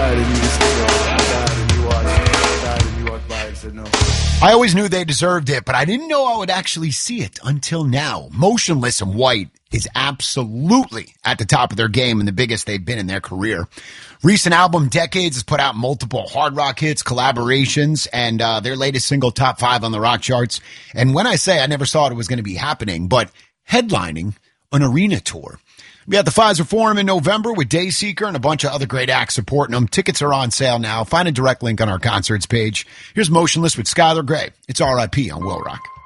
died and you said no. I died and you walked. I died and you walked by and said no. I always knew they deserved it, but I didn't know I would actually see it until now. Motionless in White is absolutely at the top of their game and the biggest they've been in their career. Recent album, Decades, has put out multiple hard rock hits, collaborations, and their latest single, top 5 on the rock charts. And when I say I never thought it was going to be happening, but headlining an arena tour. Be at the Pfizer Forum in November with Dayseeker and a bunch of other great acts supporting them. Tickets are on sale now. Find a direct link on our concerts page. Here's Motionless with Skylar Grey. It's R.I.P. on Will Rock.